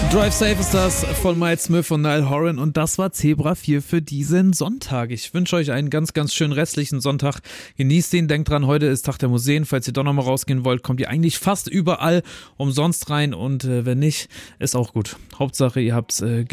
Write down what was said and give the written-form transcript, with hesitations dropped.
Drive Safe ist das von Miles Smith und Niall Horan und das war Zebra 4 für diesen Sonntag. Ich wünsche euch einen ganz, ganz schönen restlichen Sonntag. Genießt ihn, denkt dran, heute ist Tag der Museen. Falls ihr doch nochmal rausgehen wollt, kommt ihr eigentlich fast überall umsonst rein und wenn nicht, ist auch gut. Hauptsache, ihr habt's